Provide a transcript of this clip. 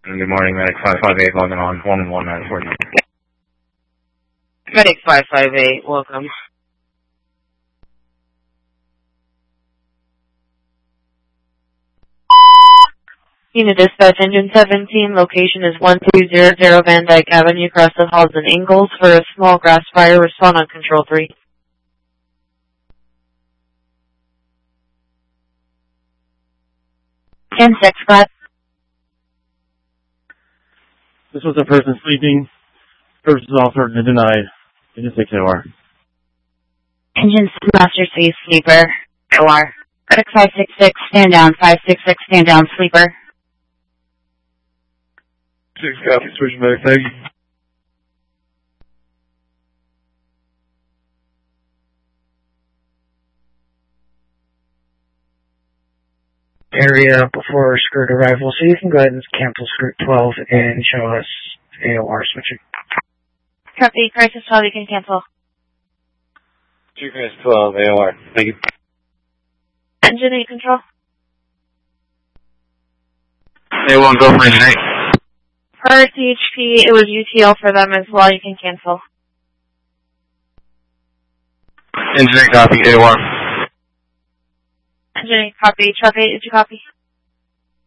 Good morning, Medic 558, logging on 11940. Medic 558, welcome. Unit Dispatch, Engine 17, location is 1200 Van Dyke Avenue, across the halls in Ingalls for a small grass fire. Respond on Control 3. 10-6, flat. This was a person sleeping. Services offered and denied. Engine 6 AOR. Engine Master C, sleeper. OR. Medic 566, stand down. 566, stand down, sleeper. 6 copy, switch medic, thank you. Area before skirt arrival, so you can go ahead and cancel skirt 12 and show us AOR switching. Copy, crisis 12, you can cancel. 2 crisis 12, AOR, thank you. Engine 8 control. A1, go for engine 8. Per CHP, it was UTL for them as well, you can cancel. Engine 8 copy, AOR. Engine 8 copy, truck 8, did you copy?